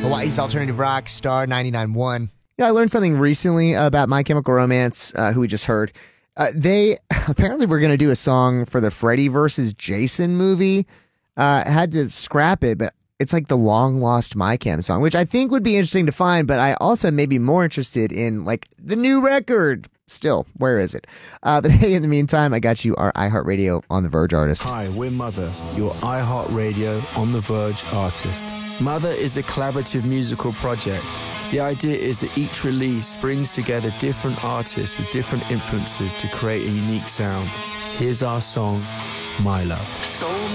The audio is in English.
Hawaii's alternative rock, Star 99.1. I learned something recently about My Chemical Romance, who we just heard. They apparently were going to do a song for the Freddy versus Jason movie. Had to scrap it, but it's like the long lost My Chem song, which I think would be interesting to find, but I also may be more interested in like the new record. Still, where is it? But hey, in the meantime, I got you our iHeartRadio On the Verge artist. Hi, we're Mother, your iHeartRadio On the Verge artist. Mother is a collaborative musical project. The idea is that each release brings together different artists with different influences to create a unique sound. Here's our song, My Love. So